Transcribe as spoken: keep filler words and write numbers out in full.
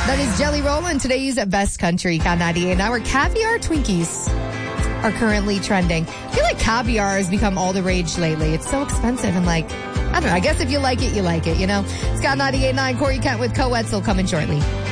That is Jelly Roll in today's Best Country, Count ninety-eight. Now, our caviar Twinkies are currently trending. I feel like caviar has become all the rage lately. It's so expensive and like, I don't know. I guess if you like it, you like it, you know? It's Count ninety-eight point nine. Corey Kent with Co-Wetzel coming shortly.